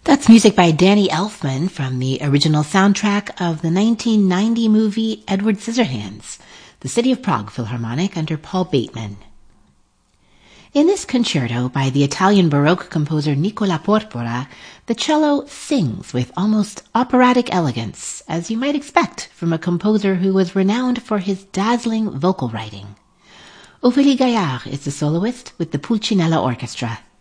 That's music by Danny Elfman from the original soundtrack of the 1990 movie Edward Scissorhands, the City of Prague Philharmonic under Paul Bateman. In this concerto by the Italian Baroque composer Nicola Porpora, the cello sings with almost operatic elegance, as you might expect from a composer who was renowned for his dazzling vocal writing. Ophélie Gaillard is the soloist with the Pulcinella Orchestra.